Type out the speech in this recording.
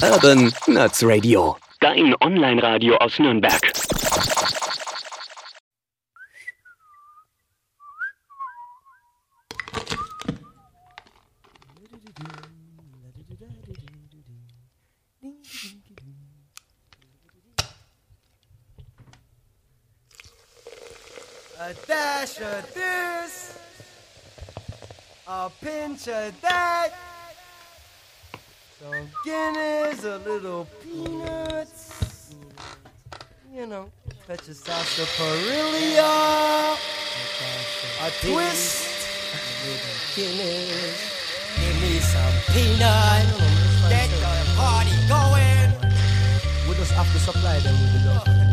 Urban Nerds Radio. Dein Online-Radio aus Nürnberg. A dash of this, a pinch of that, some Guinness, a little peanuts, you know, fetch a sarsaparilla, a twist, a little Guinness, give me some peanuts, get the party going. We just have to supply them with the love.